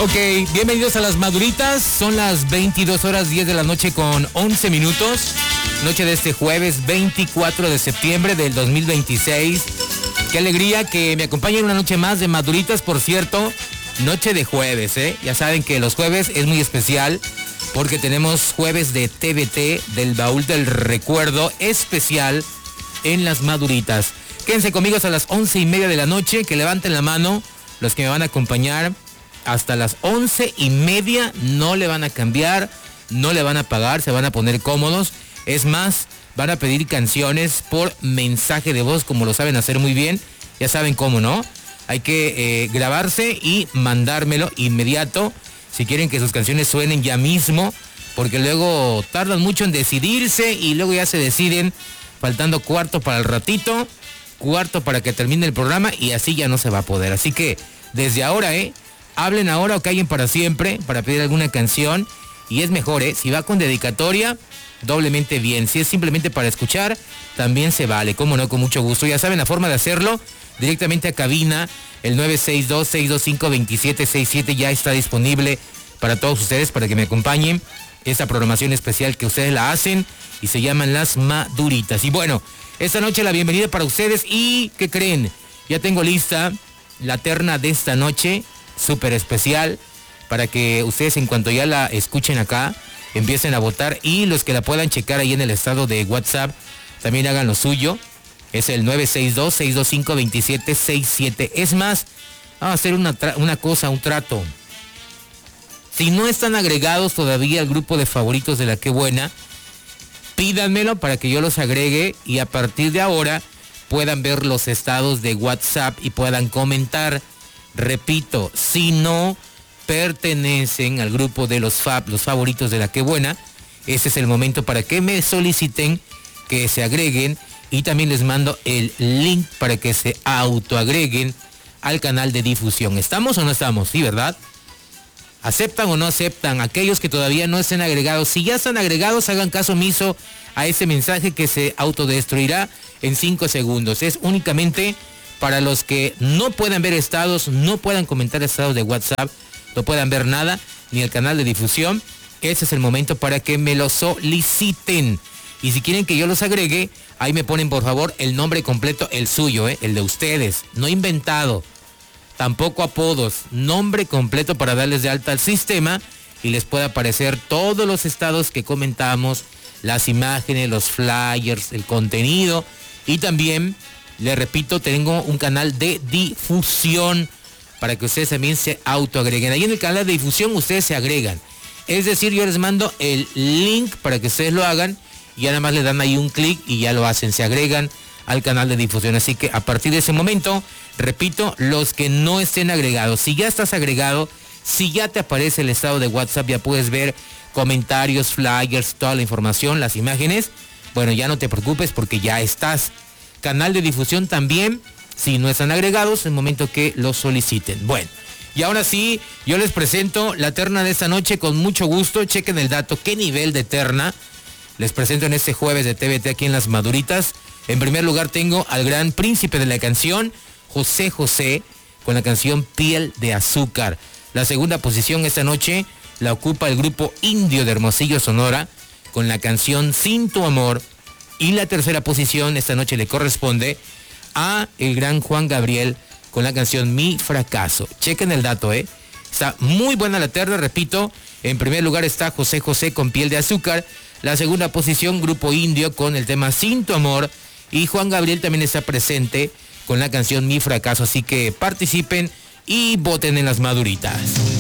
Ok, bienvenidos a Las Maduritas. Son las 22 horas 10 de la noche con 11 minutos. Noche de este jueves 24 de septiembre del 2026. Qué alegría que me acompañen una noche más de Maduritas. Por cierto, noche de jueves, ¿eh? Ya saben que los jueves es muy especial porque tenemos jueves de TBT, del baúl del recuerdo especial en Las Maduritas. Quédense conmigo hasta las 11:30 de la noche, que levanten la mano los que me van a acompañar hasta las 11:30. No le van a cambiar, no le van a pagar, se van a poner cómodos. Es más, van a pedir canciones por mensaje de voz, como lo saben hacer muy bien. Ya saben cómo, ¿no? Hay que grabarse y mandármelo inmediato si quieren que sus canciones suenen ya mismo, porque luego tardan mucho en decidirse y luego ya se deciden faltando cuarto para el ratito, cuarto para que termine el programa y así ya no se va a poder. Así que desde ahora, hablen ahora o callen para siempre para pedir alguna canción. Y es mejor, si va con dedicatoria, doblemente bien. Si es simplemente para escuchar, también se vale. Cómo no, con mucho gusto. Ya saben la forma de hacerlo, directamente a cabina. El 962-625-2767 ya está disponible para todos ustedes, para que me acompañen. Esa programación especial que ustedes la hacen y se llaman Las Maduritas. Y bueno, esta noche la bienvenida para ustedes. ¿Y qué creen? Ya tengo lista la terna de esta noche, súper especial, para que ustedes, en cuanto ya la escuchen acá, empiecen a votar. Y los que la puedan checar ahí en el estado de WhatsApp, también hagan lo suyo. Es el 962-625-2767. Es más, vamos a hacer un trato. Si no están agregados todavía al grupo de favoritos de La Qué Buena, pídanmelo para que yo los agregue y a partir de ahora puedan ver los estados de WhatsApp y puedan comentar. Repito, si no pertenecen al grupo de los favoritos de La Qué Buena, ese es el momento para que me soliciten que se agreguen y también les mando el link para que se autoagreguen al canal de difusión. ¿Estamos o no estamos? Sí, ¿verdad? ¿Aceptan o no aceptan? Aquellos que todavía no estén agregados, si ya están agregados, hagan caso omiso a ese mensaje que se autodestruirá en 5 segundos. Es únicamente para los que no puedan ver estados, no puedan comentar estados de WhatsApp, no puedan ver nada, ni el canal de difusión. Ese es el momento para que me lo soliciten. Y si quieren que yo los agregue, ahí me ponen por favor el nombre completo, el suyo, el de ustedes, no inventado. Tampoco apodos, nombre completo para darles de alta al sistema y les pueda aparecer todos los estados que comentamos, las imágenes, los flyers, el contenido. Y también, les repito, tengo un canal de difusión para que ustedes también se autoagreguen. Ahí en el canal de difusión ustedes se agregan. Es decir, yo les mando el link para que ustedes lo hagan y ya nada más le dan ahí un clic y ya lo hacen, se agregan al canal de difusión. Así que a partir de ese momento, repito, los que no estén agregados, si ya estás agregado, si ya te aparece el estado de WhatsApp, ya puedes ver comentarios, flyers, toda la información, las imágenes. Bueno, ya no te preocupes porque ya estás. Canal de difusión también, si no están agregados, es el momento que los soliciten. Bueno, y ahora sí, yo les presento la terna de esta noche con mucho gusto. Chequen el dato, qué nivel de terna les presento en este jueves de TBT aquí en Las Maduritas. En primer lugar tengo al gran príncipe de la canción, José José, con la canción Piel de Azúcar. La segunda posición esta noche la ocupa el grupo Indio de Hermosillo, Sonora, con la canción Sin Tu Amor. Y la tercera posición esta noche le corresponde a el gran Juan Gabriel con la canción Mi Fracaso. Chequen el dato, Está muy buena la terna, repito. En primer lugar está José José con Piel de Azúcar. La segunda posición, Grupo Indio con el tema Sin Tu Amor. Y Juan Gabriel también está presente con la canción Mi Fracaso. Así que participen y voten en Las Maduritas.